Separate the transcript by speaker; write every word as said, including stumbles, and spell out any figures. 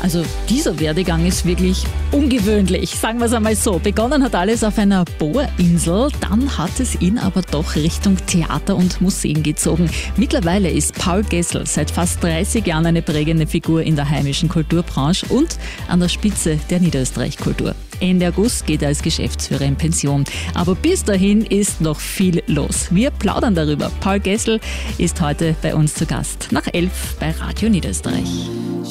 Speaker 1: Also dieser Werdegang ist wirklich ungewöhnlich, sagen wir es einmal so. Begonnen hat alles auf einer Bohrinsel, dann hat es ihn aber doch Richtung Theater und Museen gezogen. Mittlerweile ist Paul Gessl seit fast dreißig Jahren eine prägende Figur in der heimischen Kulturbranche und an der Spitze der Niederösterreich-Kultur. Ende August geht er als Geschäftsführer in Pension. Aber bis dahin ist noch viel los. Wir plaudern darüber. Paul Gessl ist heute bei uns zu Gast. Nach elf bei Radio Niederösterreich.